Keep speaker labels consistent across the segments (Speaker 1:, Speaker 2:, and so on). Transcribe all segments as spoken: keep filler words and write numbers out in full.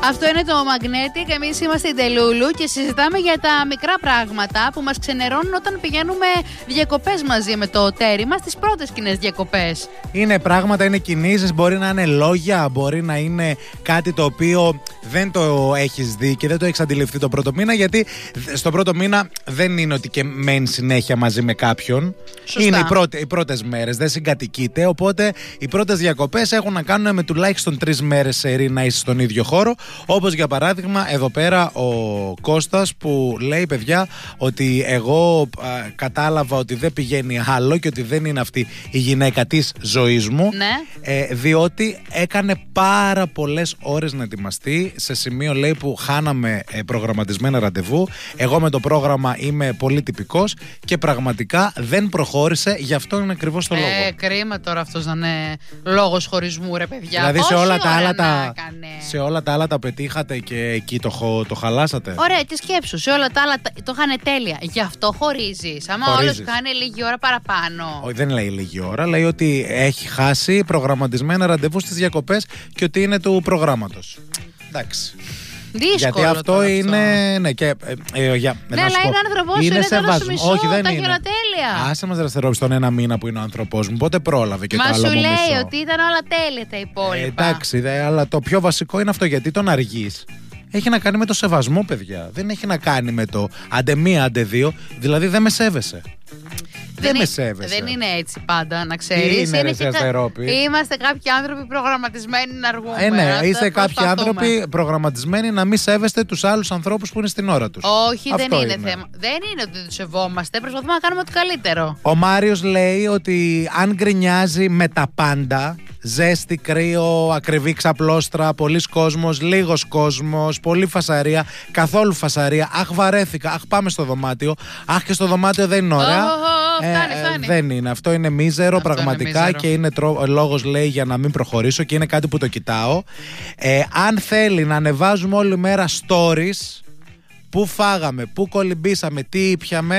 Speaker 1: Αυτό είναι το Magnetic. Εμείς είμαστε η Τελούλου και συζητάμε για τα μικρά πράγματα που μας ξενερώνουν όταν πηγαίνουμε διακοπές μαζί με το τέρι μας, τις πρώτες κοινές διακοπές.
Speaker 2: Είναι πράγματα, είναι κινήσεις, μπορεί να είναι λόγια, μπορεί να είναι κάτι το οποίο δεν το έχεις δει και δεν το έχεις αντιληφθεί το πρώτο μήνα, γιατί στο πρώτο μήνα δεν είναι ότι και μένει συνέχεια μαζί με κάποιον.
Speaker 1: Σωστά.
Speaker 2: Είναι οι, πρώτες, οι πρώτες μέρες, δεν συγκατοικείται, οπότε οι πρώτες διακοπές έχουν να κάνουν με τουλάχιστον τρεις μέρες σερί να είσαι στον ίδιο χώρο. Όπως για παράδειγμα εδώ πέρα ο Κώστας που λέει, παιδιά, ότι εγώ α, κατάλαβα ότι δεν πηγαίνει άλλο και ότι δεν είναι αυτή η γυναίκα της ζωής μου,
Speaker 1: Ναι.
Speaker 2: ε, διότι έκανε πάρα πολλές ώρες να ετοιμαστεί, σε σημείο λέει που χάναμε ε, προγραμματισμένα ραντεβού. Εγώ με το πρόγραμμα είμαι πολύ τυπικός και πραγματικά δεν προχώρησε, γι' αυτό είναι ακριβώς το
Speaker 1: ε,
Speaker 2: λόγο.
Speaker 1: Κρίμα τώρα αυτός να είναι λόγος χωρισμού, ρε παιδιά.
Speaker 2: Δηλαδή σε
Speaker 1: Πόση
Speaker 2: όλα, τα
Speaker 1: ώρα
Speaker 2: άλλα
Speaker 1: να
Speaker 2: τα,
Speaker 1: έκανε.
Speaker 2: σε όλα τα άλλα τα πετύχατε και εκεί το, χω- το χαλάσατε.
Speaker 1: Ωραία, και σκέψου, σε όλα τα άλλα τα- το είχαν τέλεια. Γι' αυτό χωρίζεις. Άμα
Speaker 2: Χωρίζεις.
Speaker 1: όλος κάνει λίγη ώρα παραπάνω.
Speaker 2: Όχι, δεν λέει λίγη ώρα, λέει ότι έχει χάσει προγραμματισμένα ραντεβού στις διακοπές και ότι είναι του προγράμματος. Εντάξει.
Speaker 1: Δύσκολο.
Speaker 2: Γιατί αυτό
Speaker 1: τώρα
Speaker 2: είναι. Ναι, και, ε, ε, για,
Speaker 1: Ναι,
Speaker 2: να σου
Speaker 1: αλλά
Speaker 2: πω,
Speaker 1: είναι άνθρωπός σου, είναι τέλος
Speaker 2: σεβασμό.
Speaker 1: του μισού,
Speaker 2: Όχι, δεν
Speaker 1: τα
Speaker 2: είναι.
Speaker 1: έχει όλα τέλεια.
Speaker 2: Άσε μας δραστηριοποιήσει τον ένα μήνα που είναι ο άνθρωπός μου. Πότε πρόλαβε και
Speaker 1: Μα
Speaker 2: το άλλο
Speaker 1: σου
Speaker 2: μου
Speaker 1: λέει
Speaker 2: μισό.
Speaker 1: ότι ήταν όλα τέλεια τα υπόλοιπα.
Speaker 2: Ε, εντάξει, δε, αλλά το πιο βασικό είναι αυτό, γιατί τον αργείς. Έχει να κάνει με το σεβασμό, παιδιά. Δεν έχει να κάνει με το άντε μία, άντε δύο. Δηλαδή δεν με σέβεσαι. Δεν,
Speaker 1: είναι-
Speaker 2: με σέβεσαι.
Speaker 1: Δεν είναι έτσι πάντα, να ξέρεις.
Speaker 2: είναι, ρε,
Speaker 1: και κα-
Speaker 2: Σεστερόπη.
Speaker 1: Είμαστε κάποιοι άνθρωποι προγραμματισμένοι να αργούμε.
Speaker 2: Ε, ναι,
Speaker 1: να τα
Speaker 2: είστε κάποιοι
Speaker 1: προσπαθούμε.
Speaker 2: άνθρωποι προγραμματισμένοι να μην σέβεστε τους άλλους ανθρώπους που είναι στην ώρα τους.
Speaker 1: Όχι, δεν
Speaker 2: Αυτό
Speaker 1: είναι, θέμα. Δεν είναι ότι δεν του σεβόμαστε. Προσπαθούμε να κάνουμε το καλύτερο.
Speaker 2: Ο Μάριος λέει ότι αν γκρινιάζει με τα πάντα, ζέστη, κρύο, ακριβή ξαπλώστρα, πολλής κόσμος, λίγος κόσμος, πολλή φασαρία, καθόλου φασαρία, αχ βαρέθηκα, αχ πάμε στο δωμάτιο, αχ και στο δωμάτιο δεν είναι ωραία.
Speaker 1: Ω, ω, ω, φτάνει, φτάνει.
Speaker 2: Δεν είναι. Αυτό είναι μίζερο
Speaker 1: Αυτό είναι
Speaker 2: πραγματικά
Speaker 1: μίζερο.
Speaker 2: και είναι τρο... λόγος, λέει, για να μην προχωρήσω και είναι κάτι που το κοιτάω. Ε, αν θέλει να ανεβάζουμε όλη μέρα stories, πού φάγαμε, πού κολυμπήσαμε, τι ήπιαμε,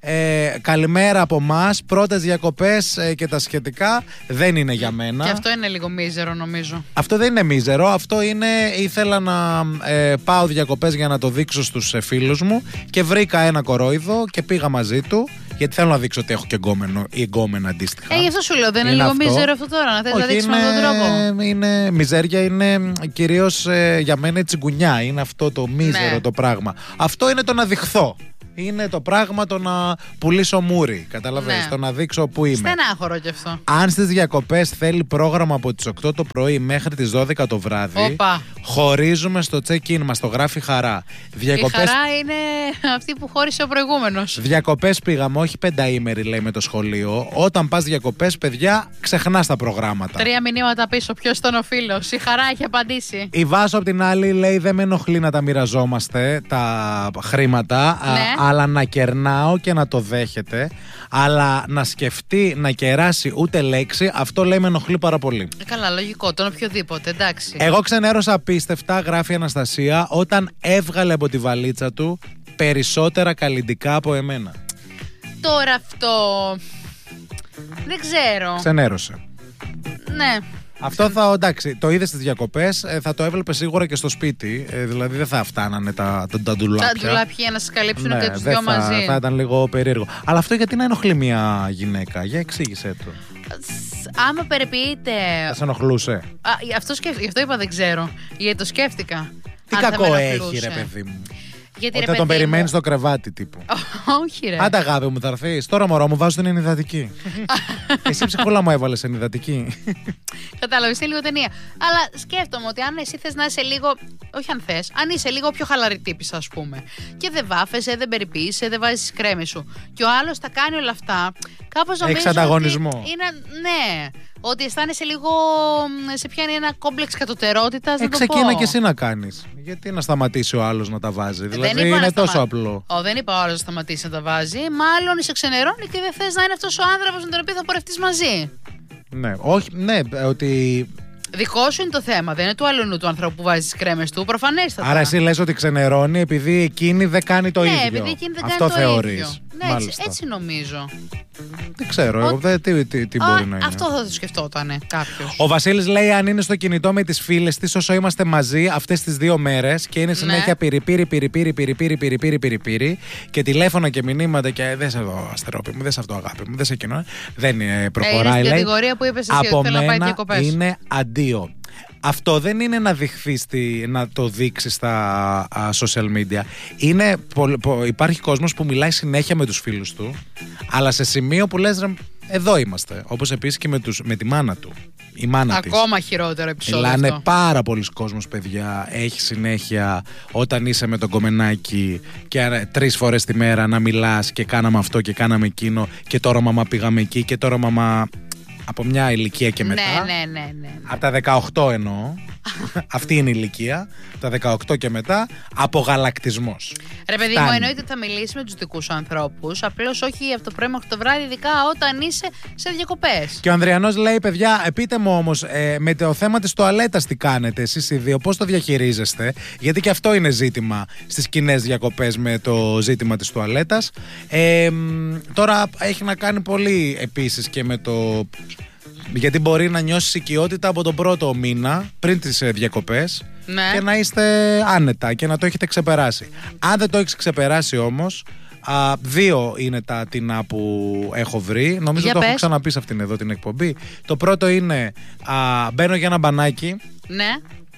Speaker 2: ε, καλημέρα από μας, πρώτες διακοπές ε, και τα σχετικά, δεν είναι για μένα.
Speaker 1: Και αυτό είναι λίγο μίζερο, νομίζω.
Speaker 2: Αυτό δεν είναι μίζερο, αυτό είναι, ήθελα να ε, πάω διακοπές για να το δείξω στους ε, φίλους μου και βρήκα ένα κορόιδο και πήγα μαζί του, γιατί θέλω να δείξω ότι έχω και εγκόμενο ή εγκόμενα αντίστοιχα.
Speaker 1: Ε, γι' αυτό σου λέω, δεν είναι,
Speaker 2: Είναι
Speaker 1: λίγο
Speaker 2: αυτό.
Speaker 1: μίζερο αυτό τώρα, να θες να
Speaker 2: Όχι,
Speaker 1: δείξεις με αυτόν τον τρόπο.
Speaker 2: είναι, μιζέρια είναι κυρίως ε, για μένα η τσιγκουνιά. Είναι αυτό το μίζερο
Speaker 1: Ναι.
Speaker 2: το πράγμα. Αυτό είναι το να δειχθώ. Είναι το πράγμα το να πουλήσω μούρι. Καταλαβαίνεις,
Speaker 1: Ναι.
Speaker 2: το να δείξω που είμαι.
Speaker 1: Στενάχωρο κι αυτό.
Speaker 2: Αν στις διακοπές θέλει πρόγραμμα από τις οκτώ το πρωί μέχρι τις δώδεκα το βράδυ,
Speaker 1: Όπα.
Speaker 2: χωρίζουμε στο check-in μας, το γράφει χαρά.
Speaker 1: Η
Speaker 2: Διακοπές,
Speaker 1: χαρά είναι αυτή που χώρισε ο προηγούμενος.
Speaker 2: διακοπές πήγαμε, όχι πενταήμερη λέει με το σχολείο. Όταν πας διακοπές, παιδιά, ξεχνάς τα προγράμματα.
Speaker 1: Τρία μηνύματα πίσω, ποιος ήταν ο φίλος. Η χαρά έχει απαντήσει.
Speaker 2: Η Βάσο απ' την άλλη λέει δεν με ενοχλεί να τα μοιραζόμαστε τα χρήματα, α,
Speaker 1: Ναι.
Speaker 2: αλλά να κερνάω και να το δέχεται, αλλά να σκεφτεί να κεράσει ούτε λέξη, αυτό λέει με ενοχλεί πάρα πολύ.
Speaker 1: Ε, καλά, λογικό, τον οποιοδήποτε, εντάξει.
Speaker 2: Εγώ ξενέρωσα απίστευτα, γράφει η Αναστασία, όταν έβγαλε από τη βαλίτσα του περισσότερα καλλυντικά από εμένα.
Speaker 1: Τώρα αυτό. Δεν ξέρω.
Speaker 2: Ξενέρωσε.
Speaker 1: Ναι.
Speaker 2: Αυτό θα, εντάξει, το είδε στις διακοπές, ε, θα το έβλεπε σίγουρα και στο σπίτι. Ε, δηλαδή δεν θα φτάνανε τα, τα, τα ντουλάπια.
Speaker 1: Τα ντουλάπια για να σας καλύψουν
Speaker 2: Ναι,
Speaker 1: και τους
Speaker 2: δεν
Speaker 1: δυο
Speaker 2: θα,
Speaker 1: μαζί.
Speaker 2: θα ήταν λίγο περίεργο. Αλλά αυτό γιατί να ενοχλεί μια γυναίκα, για εξήγησέ το.
Speaker 1: Άμα περιποιείται.
Speaker 2: Θα σε ενοχλούσε.
Speaker 1: Α, αυτό, σκέφ... γι' αυτό είπα δεν ξέρω. Γιατί το σκέφτηκα.
Speaker 2: Τι
Speaker 1: αν θα
Speaker 2: κακό
Speaker 1: με
Speaker 2: έχει,
Speaker 1: ενοχλούσε.
Speaker 2: ρε παιδί μου.
Speaker 1: Γιατί
Speaker 2: Ότι
Speaker 1: ρε
Speaker 2: θα τον
Speaker 1: παιδί
Speaker 2: περιμένει
Speaker 1: μου-
Speaker 2: στο κρεβάτι τύπου.
Speaker 1: Όχι, ρε.
Speaker 2: Άντε αγάπη μου, θα έρθεις. Τώρα μωρό μου, βάζω την ενυδατική. Εσύ ψυχούλα μου έβαλες ενυδατική.
Speaker 1: Κατάλαβε, είναι λίγο ταινία. Αλλά σκέφτομαι ότι αν εσύ θες να είσαι λίγο. Όχι αν θες, αν είσαι λίγο πιο χαλαρή τύπης, ας πούμε. Και δεν βάφεσαι, δεν περιποίησαι, δεν βάζεις τις κρέμες σου. Και ο άλλος τα κάνει όλα αυτά. Κάπως νομίζω.
Speaker 2: Έχεις ανταγωνισμό.
Speaker 1: Ότι είναι, ναι. Ότι αισθάνεσαι λίγο. μ, Σε πιάνει ένα κόμπλεξ κατωτερότητας.
Speaker 2: Ε,
Speaker 1: να το πω.
Speaker 2: ξεκίνα και εσύ να κάνεις. Γιατί να σταματήσει ο άλλος να τα βάζει.
Speaker 1: Δεν
Speaker 2: Δηλαδή
Speaker 1: είπα να
Speaker 2: είναι τόσο
Speaker 1: σταμα-
Speaker 2: απλό.
Speaker 1: Ω, δεν είπα ο άλλος να σταματήσει να τα βάζει. Μάλλον σε ξενερώνει και δεν θες να είναι αυτός ο άνθρωπος με τον οποίο θα πορευτείς μαζί.
Speaker 2: Ναι, όχι, ναι, ότι.
Speaker 1: Δικό σου είναι το θέμα, δεν είναι του αλλού του ανθρώπου που βάζει τις κρέμες του. Προφανέστατα.
Speaker 2: Άρα εσύ λες ότι ξενερώνει επειδή εκείνη δεν κάνει το
Speaker 1: ναι,
Speaker 2: ίδιο.
Speaker 1: επειδή εκείνη δεν
Speaker 2: Αυτό
Speaker 1: κάνει το
Speaker 2: θεωρείς.
Speaker 1: ίδιο. Ναι, έτσι, έτσι νομίζω.
Speaker 2: Δεν ξέρω, εγώ δεν, τι, τι, τι μπορεί
Speaker 1: Α,
Speaker 2: να είναι.
Speaker 1: Αυτό θα το σκεφτότανε κάποιος.
Speaker 2: Ο Βασίλης λέει: αν είναι στο κινητό με τις φίλες της όσο είμαστε μαζί αυτές τις δύο μέρες και είναι συνέχεια
Speaker 1: ναι.
Speaker 2: πυρι-πύρι, πυρι-πύρι, πυρι-πύρι, πυρι-πύρι, πυρι-πύρι και τηλέφωνα και μηνύματα και δεν σε εδώ αστερόπι μου, δεν σε αυτό αγάπη μου, δεν σε κοινό. Δεν προχωράει.
Speaker 1: Ε, είναι στην
Speaker 2: λέει.
Speaker 1: κατηγορία που είπες εσύ ότι θέλω να πάει διακοπές.
Speaker 2: Είναι αντίο. Αυτό δεν είναι να δειχθεί στη, να το δείξει στα α, social media. Είναι, πο, πο, υπάρχει κόσμος που μιλάει συνέχεια με τους φίλους του, αλλά σε σημείο που λες εδώ είμαστε. Όπως επίσης και με, τους, με τη μάνα του. Η μάνα της.
Speaker 1: Ακόμα χειρότερο επεισόδιο.
Speaker 2: Μιλάνε
Speaker 1: αυτό.
Speaker 2: πάρα πολλοί κόσμος, παιδιά. Έχει συνέχεια όταν είσαι με τον κομμενάκι και τρεις φορές τη μέρα να μιλάς και κάναμε αυτό και κάναμε εκείνο και τώρα μαμά πήγαμε εκεί και τώρα μαμά. Από μια ηλικία και μετά.
Speaker 1: Ναι, ναι, ναι, ναι, ναι.
Speaker 2: Από τα δεκαοκτώ εννοώ. Αυτή είναι η ηλικία. Από τα δεκαοκτώ και μετά, απογαλακτισμός.
Speaker 1: Ρε παιδί Φτάνει. μου, εννοείται ότι θα μιλήσει με τους δικούς σου ανθρώπους. Απλώς όχι από το πρωί μέχρι το βράδυ, ειδικά όταν είσαι σε διακοπές.
Speaker 2: Και ο Ανδριανός λέει: παιδιά, πείτε μου όμως, ε, με το θέμα της τουαλέτας τι κάνετε εσείς οι δύο, πώς το διαχειρίζεστε? Γιατί και αυτό είναι ζήτημα στις κοινές διακοπές με το ζήτημα της τουαλέτας. Ε, τώρα έχει να κάνει πολύ επίσης και με το. Γιατί μπορεί να νιώσεις οικειότητα από τον πρώτο μήνα πριν τις διακοπές, ναι, και να είστε άνετα και να το έχετε ξεπεράσει. Αν δεν το έχεις ξεπεράσει όμως, α, δύο είναι τα τεινά που έχω βρει. Νομίζω
Speaker 1: για
Speaker 2: το
Speaker 1: πες.
Speaker 2: έχω ξαναπεί σε αυτήν εδώ την εκπομπή. Το πρώτο είναι α, μπαίνω για ένα μπανάκι.
Speaker 1: Ναι.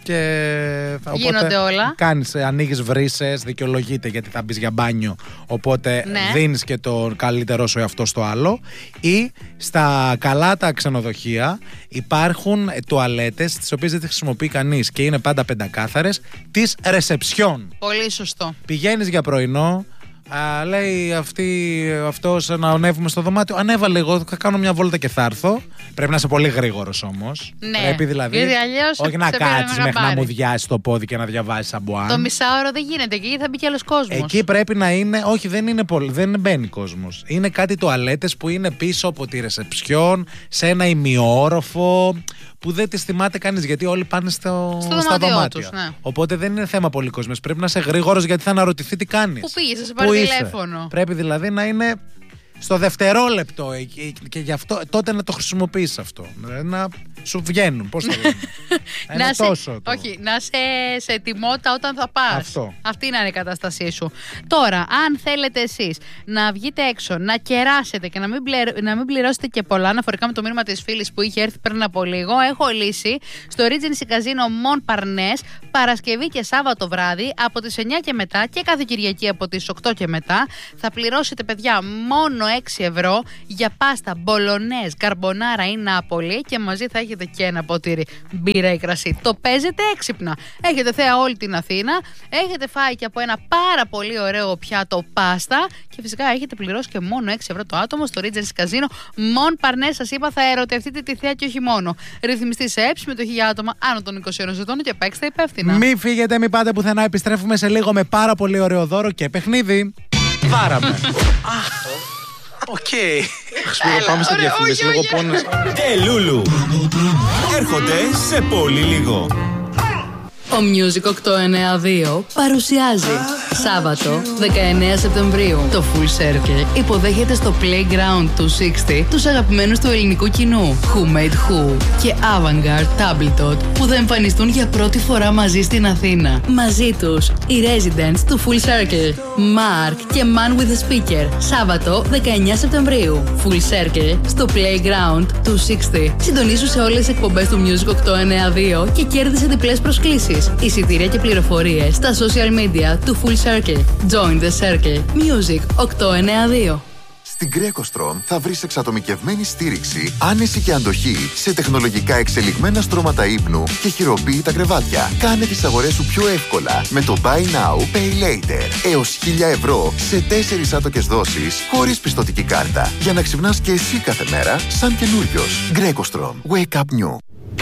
Speaker 2: Και θα,
Speaker 1: γίνονται όλα.
Speaker 2: Κάνεις, ανοίγεις βρύσες, δικαιολογείται γιατί θα μπεις για μπάνιο. Οπότε
Speaker 1: ναι,
Speaker 2: δίνεις και το καλύτερό σου εαυτό στο άλλο. Ή στα καλά τα ξενοδοχεία υπάρχουν τουαλέτες τις οποίες δεν τις χρησιμοποιεί κανείς και είναι πάντα πεντακάθαρες, της ρεσεψιόν.
Speaker 1: Πολύ σωστό.
Speaker 2: Πηγαίνεις για πρωινό. Α, λέει αυτή, αυτός να ανέβουμε στο δωμάτιο. Ανέβαλε, εγώ θα κάνω μια βόλτα και θα έρθω. Πρέπει να είσαι πολύ γρήγορος όμως.
Speaker 1: Ναι.
Speaker 2: Πρέπει δηλαδή. Όχι να κάτσεις μέχρι να μου διάσεις το πόδι και να διαβάσεις σαμπουάν.
Speaker 1: Το μισάωρο δεν γίνεται. Εκεί θα μπει κι άλλος κόσμος.
Speaker 2: Εκεί πρέπει να είναι. Όχι, δεν είναι πολύ. Δεν μπαίνει κόσμος. Είναι κάτι τουαλέτες που είναι πίσω από τη ρεσεψιόν, σε ένα ημιόροφο. Που δεν τις θυμάται κανείς γιατί όλοι πάνε στο,
Speaker 1: στο
Speaker 2: στα δωμάτια.
Speaker 1: Τους, ναι.
Speaker 2: Οπότε δεν είναι θέμα πολύ κόσμος. Πρέπει να είσαι γρήγορος γιατί θα αναρωτηθεί τι κάνεις.
Speaker 1: Πού πήγες, θα σε πάρει τηλέφωνο.
Speaker 2: Πρέπει δηλαδή να είναι στο δευτερόλεπτο και γι' αυτό τότε να το χρησιμοποιήσεις αυτό. Να σου βγαίνουν. Πώς θα βγαίνουν.
Speaker 1: να
Speaker 2: είναι
Speaker 1: σε,
Speaker 2: τόσο. Το...
Speaker 1: Όχι, να είσαι σε ετοιμότητα όταν θα πας.
Speaker 2: Αυτό.
Speaker 1: Αυτή είναι η κατάστασή σου. Τώρα, αν θέλετε εσείς να βγείτε έξω, να κεράσετε και να μην, πληρω... να μην πληρώσετε και πολλά, αναφορικά με το μήνυμα της φίλης που είχε έρθει πριν από λίγο, έχω λύσει στο Regency Casino Mon Parnasse Παρασκευή και Σάββατο βράδυ από τις εννιά και μετά και κάθε Κυριακή από τις οκτώ και μετά. Θα πληρώσετε, παιδιά, μόνο έξι ευρώ για πάστα, μπολονές, καρμπονάρα ή νάπολη και μαζί θα έχετε και ένα ποτήρι μπύρα ή κρασί. Το παίζετε έξυπνα. Έχετε θέα όλη την Αθήνα, έχετε φάει και από ένα πάρα πολύ ωραίο πιάτο πάστα και φυσικά έχετε πληρώσει και μόνο έξι ευρώ το άτομο στο Regency Casino Mon Parnasse. Σας είπα, θα ερωτευτείτε τη θέα και όχι μόνο. Ρυθμιστή σε έψη με το χίλια άτομα άνω των είκοσι ένα ετών και παίξτε υπεύθυνα.
Speaker 2: Μην φύγετε, μην πάτε πουθενά. Επιστρέφουμε σε λίγο με πάρα πολύ ωραίο δώρο και παιχνίδι. Βάραμε. Οκ. Σπύρο, πάμε σε διαφήμιση λόγω πόνος.
Speaker 3: Τελούλου. Έρχονται σε πολύ λίγο.
Speaker 4: Ο Music οκτακόσια ενενήντα δύο παρουσιάζει Σάββατο δεκαεννέα Σεπτεμβρίου. Το Full Circle υποδέχεται στο Playground του εξήντα τους αγαπημένους του ελληνικού κοινού Who Made Who και Avantgarde Tabletop που θα εμφανιστούν για πρώτη φορά μαζί στην Αθήνα. Μαζί τους οι Residents του Full Circle, Mark και Man with a Speaker. Σάββατο δεκαεννέα Σεπτεμβρίου. Full Circle στο Playground του εξήντα. Συντονίσου σε όλες τις εκπομπές του Music οκτακόσια ενενήντα δύο και κέρδισε διπλές προσκλήσεις. Εισιτήρια και πληροφορίες στα social media του Full Circle. Join the Circle. Music οκτακόσια ενενήντα δύο.
Speaker 5: Στην GrecoStrom θα βρεις εξατομικευμένη στήριξη, άνεση και αντοχή σε τεχνολογικά εξελιγμένα στρώματα ύπνου και χειροποίητα κρεβάτια. Κάνε τις αγορές σου πιο εύκολα με το Buy Now, Pay Later. Έως χίλια ευρώ σε τέσσερις άτοκες δόσεις χωρίς πιστωτική κάρτα. Για να ξυπνάς και εσύ κάθε μέρα σαν καινούριος. GrecoStrom. Wake up new.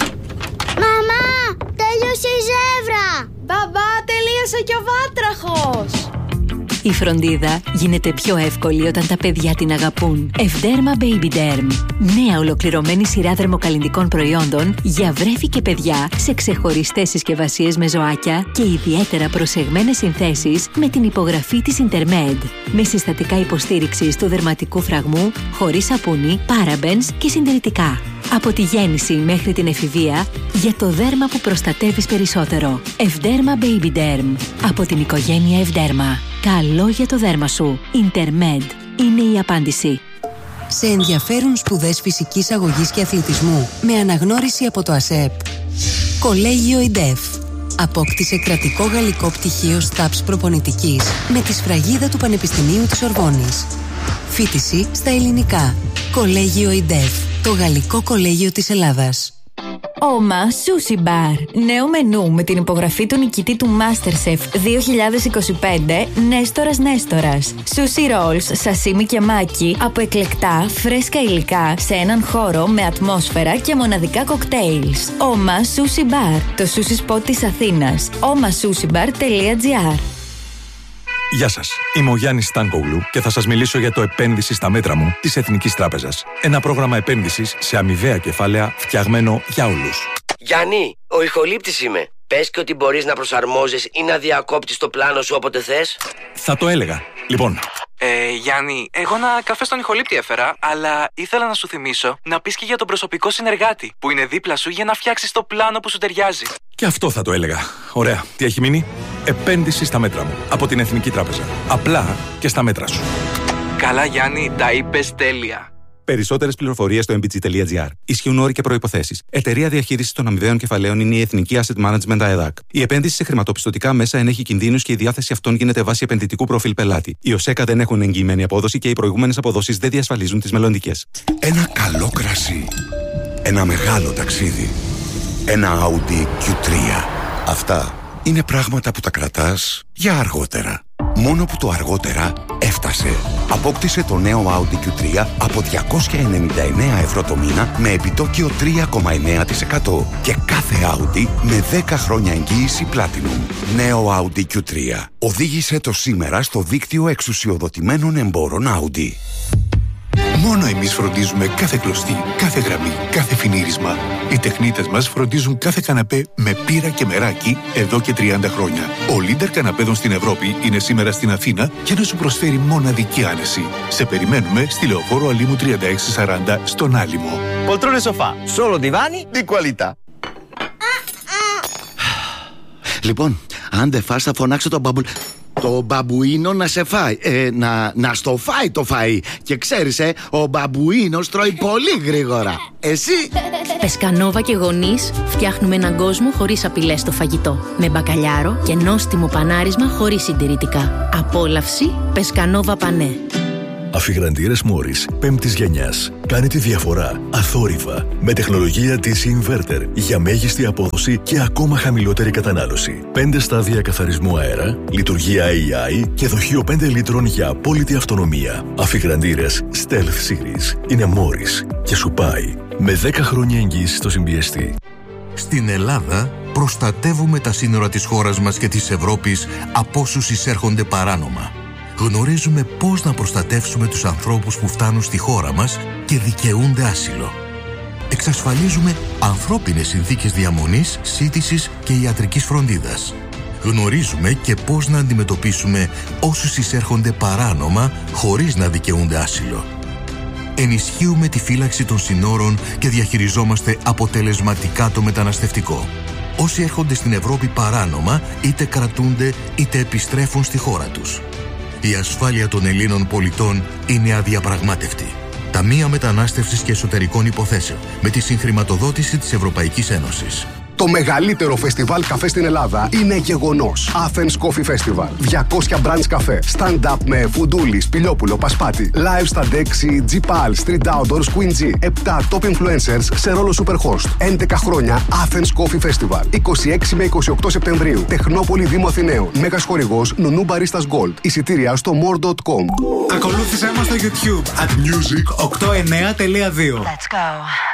Speaker 6: Μαμά, τέλειωσε η ζεύρα!
Speaker 7: Μπαμπά, τελείωσε και ο βάτραχος! Η φροντίδα γίνεται πιο εύκολη όταν τα παιδιά την αγαπούν. Ευδέρμα Baby Derm. Νέα ολοκληρωμένη σειρά δερμοκαλλυντικών προϊόντων για βρέφη και παιδιά σε ξεχωριστές συσκευασίες με ζωάκια και ιδιαίτερα προσεγμένες συνθέσεις με την υπογραφή της Intermed. Με συστατικά υποστήριξης του δερματικού φραγμού, χωρίς σαπούνι, parabens και συντηρητικά. Από τη γέννηση μέχρι την εφηβεία, για το δέρμα που προστατεύεις περισσότερο. Ευδέρμα Baby Derm. Από την οικογένεια Ευδέρμα. Καλό για το δέρμα σου. Intermed είναι η απάντηση.
Speaker 8: Σε ενδιαφέρουν σπουδές φυσικής αγωγής και αθλητισμού με αναγνώριση από το ΑΣΕΠ. Κολέγιο ΙΝΤΕΦ. Απόκτησε κρατικό γαλλικό πτυχίο ΣΤΑΠΣ προπονητικής με τη σφραγίδα του Πανεπιστημίου της Ορβόνης. Φοιτηση στα ελληνικά. Κολέγιο ΙΝΤΕΦ. Το γαλλικό κολέγιο της Ελλάδας.
Speaker 9: Oma Sushi Bar. Νέο μενού με την υπογραφή του νικητή του MasterChef δύο χιλιάδες είκοσι πέντε, Νέστορας Νέστορας. Sushi rolls, σασίμι και μάκι από εκλεκτά, φρέσκα υλικά σε έναν χώρο με ατμόσφαιρα και μοναδικά κοκτέιλς. Oma Sushi Bar. Το sushi spot της Αθήνας. oma sushi bar τελεία gr.
Speaker 10: Γεια σας, είμαι ο Γιάννης Στάνκογλου και θα σας μιλήσω για το επένδυση στα μέτρα μου της Εθνικής Τράπεζας. Ένα πρόγραμμα επένδυσης σε αμοιβαία κεφάλαια φτιαγμένο για όλους.
Speaker 11: Γιάννη, ο ηχολήπτης είμαι. Πες και ότι μπορείς να προσαρμόζεις ή να διακόπτεις το πλάνο σου όποτε θες.
Speaker 10: Θα το έλεγα. Λοιπόν...
Speaker 12: Ε, Γιάννη, εγώ ένα καφέ στον ηχολήπτη έφερα, αλλά ήθελα να σου θυμίσω να πεις και για τον προσωπικό συνεργάτη που είναι δίπλα σου για να φτιάξεις το πλάνο που σου ταιριάζει.
Speaker 10: Και αυτό θα το έλεγα. Ωραία. Τι έχει μείνει? Επένδυση στα μέτρα μου. Από την Εθνική Τράπεζα. Απλά και στα μέτρα σου.
Speaker 12: Καλά, Γιάννη, τα είπες τέλεια.
Speaker 13: Περισσότερες πληροφορίες στο εμ μπι τζι τελεία τζι άρ. Ισχύουν όροι και προϋποθέσεις. Εταιρεία διαχείρισης των αμοιβαίων κεφαλαίων είναι η Εθνική Asset Management ΑΕΔΑΚ. Η επένδυση σε χρηματοπιστωτικά μέσα ενέχει κινδύνους και η διάθεση αυτών γίνεται βάσει επενδυτικού προφίλ πελάτη. Οι ΟΣΕΚΑ δεν έχουν εγγυημένη απόδοση και οι προηγούμενες αποδόσεις δεν διασφαλίζουν τις μελλοντικές.
Speaker 14: Ένα καλό κρασί. Ένα μεγάλο ταξίδι. Ένα Audi κιου τρία. Αυτά είναι πράγματα που τα κρατάς για αργότερα. Μόνο που το αργότερα έφτασε. Απόκτησε το νέο Audi κιου τρία από διακόσια ενενήντα εννέα ευρώ το μήνα με επιτόκιο τρία κόμμα εννέα τοις εκατό και κάθε Audi με δέκα χρόνια εγγύηση Platinum. Νέο Audi κιου τρία. Οδήγησε το σήμερα στο δίκτυο εξουσιοδοτημένων εμπόρων Audi.
Speaker 15: Μόνο εμείς φροντίζουμε κάθε κλωστή, κάθε γραμμή, κάθε φινίρισμα. Οι τεχνίτες μας φροντίζουν κάθε καναπέ με πύρα και μεράκι εδώ και τριάντα χρόνια. Ο leader καναπέδων στην Ευρώπη είναι σήμερα στην Αθήνα για να σου προσφέρει μοναδική άνεση. Σε περιμένουμε στη Λεωφόρο Αλήμου τριάντα έξι σαράντα στον Άλυμο.
Speaker 16: Poltrone sofà, solo divani di qualità.
Speaker 17: Λοιπόν, αν δεν φας θα φωνάξω τον μπαμπου... Το μπαμπουίνο να σε φάει. Ε, να, να στο φάει το φαΐ. Και ξέρεις, ε, ο μπαμπουίνος τρώει πολύ γρήγορα. Εσύ?
Speaker 4: Πεσκανόβα και γονείς φτιάχνουμε έναν κόσμο χωρίς απειλές στο φαγητό. Με μπακαλιάρο και νόστιμο πανάρισμα χωρίς συντηρητικά. Απόλαυση Πεσκανόβα Πανέ.
Speaker 18: Αφιγραντήρες Μόρις πέμπτης γενιάς. Κάνει τη διαφορά αθόρυβα με τεχνολογία ντι σι Inverter για μέγιστη απόδοση και ακόμα χαμηλότερη κατανάλωση. Πέντε στάδια καθαρισμού αέρα, λειτουργία έι άι και δοχείο πέντε λίτρων για απόλυτη αυτονομία. Αφιγραντήρες Stealth Series είναι Μόρις και σου πάει με δέκα χρόνια εγγύηση στο συμπιεστή.
Speaker 19: Στην Ελλάδα προστατεύουμε τα σύνορα της χώρας μας και της Ευρώπης από όσους εισέρχονται παράνομα. Γνωρίζουμε πώς να προστατεύσουμε τους ανθρώπους που φτάνουν στη χώρα μας και δικαιούνται άσυλο. Εξασφαλίζουμε ανθρώπινες συνθήκες διαμονής, σύντησης και ιατρικής φροντίδας. Γνωρίζουμε και πώς να αντιμετωπίσουμε όσους εισέρχονται παράνομα χωρίς να δικαιούνται άσυλο. Ενισχύουμε τη φύλαξη των συνόρων και διαχειριζόμαστε αποτελεσματικά το μεταναστευτικό. Όσοι έρχονται στην Ευρώπη παράνομα είτε κρατούνται είτε επιστρέφουν στη χώρα τους. Η ασφάλεια των Ελλήνων πολιτών είναι αδιαπραγμάτευτη. Ταμεία Μετανάστευσης και Εσωτερικών Υποθέσεων με τη συγχρηματοδότηση της Ευρωπαϊκής Ένωσης.
Speaker 20: Το μεγαλύτερο φεστιβάλ καφέ στην Ελλάδα είναι γεγονός. Athens Coffee Festival. διακόσια brands καφέ. Stand-up με Φουντούλη, Πιλιόπουλο, Πασπάτη. Live στα Dexy, G-Pal, Street Outdoors, Queen G. επτά top influencers σε ρόλο Superhost. έντεκα χρόνια Athens Coffee Festival. είκοσι έξι με είκοσι οκτώ Σεπτεμβρίου. Τεχνόπολη Δήμου Αθηναίων. Μέγας χορηγός Νουνού Baristas Gold. Εισιτήρια στο more dot com.
Speaker 2: Ακολούθησέ μας στο YouTube at music οκτώ εννέα τελεία δύο.
Speaker 4: Let's go.